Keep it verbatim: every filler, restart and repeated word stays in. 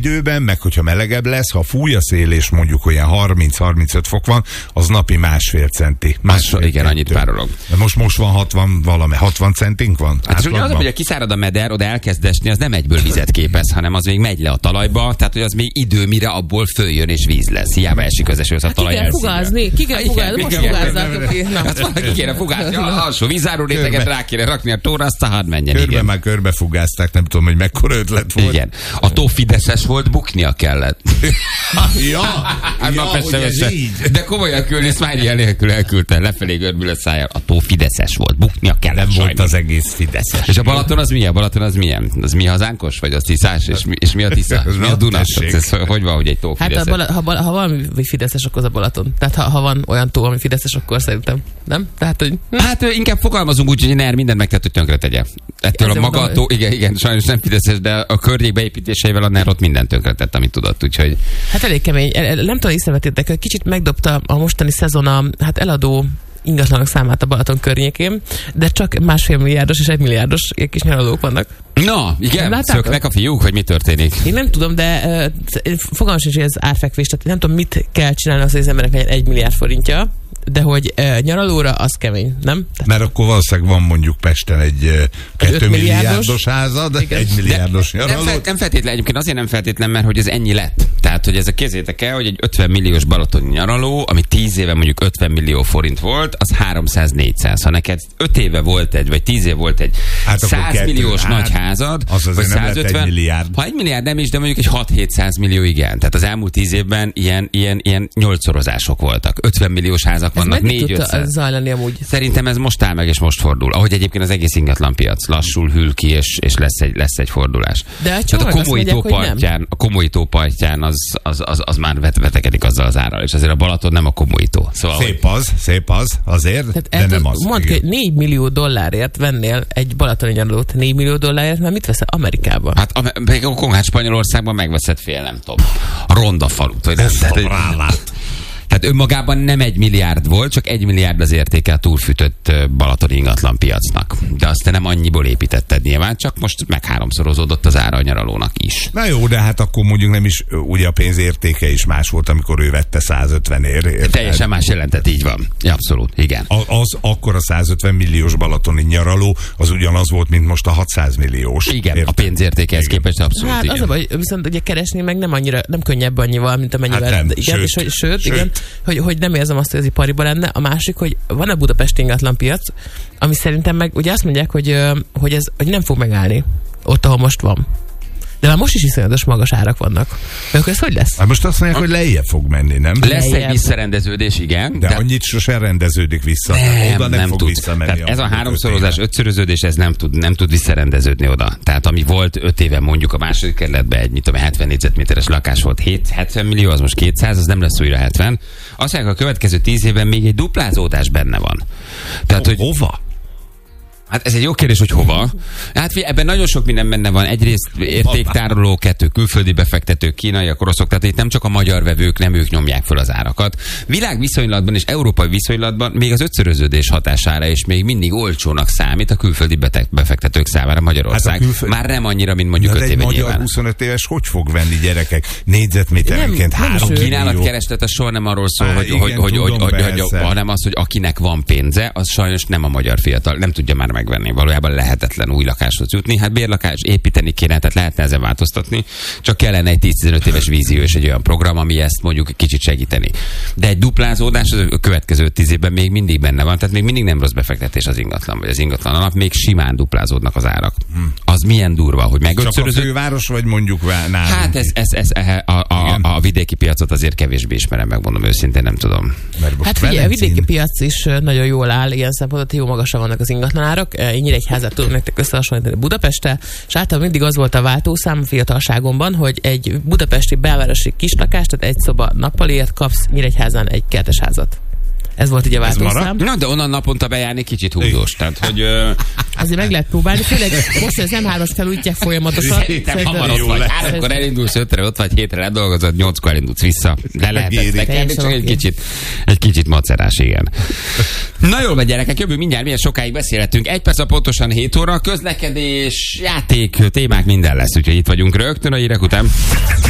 időben, meg hogyha melegebb lesz, ha fúj a szél, és mondjuk olyan harminc-harmincöt fok van, az napi másfél centi. Másfél Más, igen, annyit párolog. Most, most van hatvan valami, hatvan centink van? Hát és ugye az, hogy a kiszárad a meder, oda elkezd esni, az nem egyből vizet képez, hanem az még megy le a talajba, tehát hogy az még idő, mire abból följön és víz lesz. Hiába esik az eső, az a talaj elszívja. Hát ki kell fugázni, ki kell fugázni, most fugázzátok ki. Hát valaki kéne fugázni, a alsó vízáró réteget rá kéne rakni a tóra, azt hadd menjen. Körbe igen. Már körbefugázták, nem tudom, hogy mekkora ötlet volt. Igen. A tó fideszes volt, buknia kellett. ja, hát ja hogy ez így. De komolyan küldni, Smiley nélkül elküldte, lefelé görbülött szájjal. A tó fideszes volt, buknia kellett. Nem sajnos. volt az egész fideszes. És a Balaton az milyen? A Balaton az milyen? Az mi hazánkos? Vagy az Tiszás? És mi, és mi a Tisza? És mi a Duna? Ez, hogy van, hogy egy tó fideszes? Hát Bala, ha, bala, ha valami fideszes, akkor az a Balaton. Tehát ha, ha van olyan tó, ami fideszes, akkor szerintem nem? Tehát, hogy... Hát inkább fogalmazunk úgy, hogy N E R mindent megtett, hogy tönkre tegye. Ettől a maga a tó, igen, igen, sajnos nem fideszes, de a környék beépítéseivel a N E R ott mindent tönkretett, amit tudott, úgyhogy... Hát elég kemény. Nem tudom, észrevettétek, hogy kicsit megdobta a mostani szezon a hát eladó ingatlanok számát a Balaton környékén, de csak másfél milliárdos és egy milliárdos kis nyaralók vannak. Na, igen, szöknek a fiúk, hogy mi történik? Én nem tudom, de uh, fogalmam sincs, hogy ez árfekvés, tehát nem tudom, mit kell csinálni az, hogy az embernek legyen egy milliárd forintja, de hogy uh, nyaralóra az kemény, nem? Mert akkor valószínűleg van mondjuk Pesten egy uh, kettő milliárdos házad, igen. egy milliárdos nyaraló. Nem, nem feltétlen, egyébként azért nem feltétlen, mert hogy ez ennyi lett. Tehát, hogy ez a kézzétek el, hogy egy ötven milliós balatoni nyaraló, ami tíz éve mondjuk ötven millió forint volt, az háromszáz-négyszáz. Ha neked öt éve volt egy, vagy tíz éve volt egy hát száz milliós nagy házad, az vagy százötven, egy milliárd. Ha egy milliárd nem is, de mondjuk egy hat-hétszáz millió igen. Tehát az elmúlt tíz évben ilyen, ilyen, ilyen nyolcszorozások voltak. ötven milliós házak vannak, négy-ötszáz. Zajlani amúgy? Szerintem ez most áll meg, és most fordul. Ahogy egyébként az egész ingatlanpiac lassul hűl ki, és, és lesz, egy, lesz egy fordulás. De a Komói partján, a Komói tó partján az, az, az, az már vet, vetekedik azzal az árral, és azért a Balaton nem a Komói tó. Szóval, szép az, szép az, azért, tehát de nem az. Mondd, hogy négy millió dollárért vennél egy balatoni nyaralót, négy millió dollárért, mert mit veszel Amerikában? Hát a, a, a Spanyolországban megveszed fél, nem tudom, a ronda falut. Vagy ez nem, rálát. Tehát önmagában nem egy milliárd volt, csak egy milliárd az értéke a túlfűtött balatoni ingatlan piacnak. De azt te nem annyiból építetted nyilván, csak most meg háromszorozódott az ára a nyaralónak is. Na jó, de hát akkor mondjuk nem is, ugye a pénz értéke is más volt, amikor ő vette százötven ér. Teljesen más jelentett, így van. Ja, abszolút, igen. A, az akkor a százötven milliós balatoni nyaraló, az ugyanaz volt, mint most a hatszáz milliós. Igen, érte? A pénzértékehez képest abszolút. Hát igen. az a baj, viszont ugye keresni meg nem annyira, nem könnyebb annyival, mint amennyivel. Hát nem, igen, sőt, és hogy, sőt, sőt. igen. Hogy, hogy nem érzem azt, hogy ez ipariba lenne. A másik, hogy van a Budapest ingatlanpiac, ami szerintem meg, ugye azt mondják, hogy, hogy ez hogy nem fog megállni ott, ahol most van. De már most is iszonyatos magas árak vannak. De akkor ez hogy lesz? Hát most azt mondják, hogy lejjebb fog menni, nem? Lesz egy visszarendeződés, igen. De, de annyit sosem rendeződik vissza. Nem, oda nem, nem fog tud. visszamenni. Tehát ez a háromszorozás, ötszöröződés, ez nem tud, nem tud visszarendeződni oda. Tehát ami volt öt éve mondjuk a második kerületben egy, mit tudom, hetven négyzetméteres lakás volt, hetven millió, az most kétszáz, az nem lesz újra hetven. Azt mondják, a következő tíz évben még egy duplázódás benne van. Tehát, oh, hogy hova? Hát ez egy jó kérdés, hogy hova. Hát ebben nagyon sok minden benne van. Egyrészt értéktároló, kettő külföldi befektetők, kínaiak, oroszok, tehát itt nem csak a magyar vevők, nem ők nyomják föl az árakat. Világviszonylatban és európai viszonylatban még az ötszöröződés hatására is még mindig olcsónak számít a külföldi befektetők számára Magyarország. Hát külföld... Már nem annyira, mint mondjuk öt éve nyilván. Magyar huszonöt éves hogy fog venni, gyerekek? Négyzetméterenként három millió. Kínálatkereslet az soha nem arról szól, Á, hogy, igen, hogy, hogy, tudom, hogy, hogy, hogy, hanem az, hogy akinek van pénze, az sajnos nem a magyar fiatal, nem tudja már megvenni. Valójában lehetetlen új lakáshoz jutni. Hát bérlakás építeni kéne, tehát lehetne ezen változtatni. Csak kellene egy tíz-tizenöt éves vízió és egy olyan program, ami ezt mondjuk kicsit segíteni. De egy duplázódás az a következő tíz évben még mindig benne van, tehát még mindig nem rossz befektetés az ingatlan, vagy az ingatlan alap, még simán duplázódnak az árak. Hmm. Az milyen durva, hogy megötszöröző. Csak a főváros, vagy mondjuk nálunk? Hát ez, ez, ez, ez a, a, a vidéki piacot azért kevésbé ismerem, megmondom őszintén, nem tudom. Hát figyelj, a vidéki piac is nagyon jól áll, ilyen szempontból, jó magasan vannak az ingatlanárak. Én egy házat tudom nektek összehasonlítani Budapesttel, és általában mindig az volt a váltószám a fiatalságomban, hogy egy budapesti belvárosi kislakást, tehát egy szoba nappaliért kapsz Nyíregyházán egy kertesházat. Ez volt ugye a váltószám. Na, de onnan naponta bejárni kicsit húzós. Tehát, hogy... Ö... Azért meg lehet próbálni, főleg most az em hármas felújítják folyamatosan. Szerintem hamar ott vagy. Háromkor elindulsz, ötre ott vagy, hétre ledolgozod, nyolckor elindulsz vissza. De lehet ezt megkenni, csak egy kicsit, egy kicsit macerás, igen. Na jól van, gyerekek, jövő mindjárt, milyen sokáig beszélhetünk. Egy perc a pontosan hét óra, közlekedés, játék, témák, minden lesz. Úgyhogy itt vagyunk rögtön a hírek után.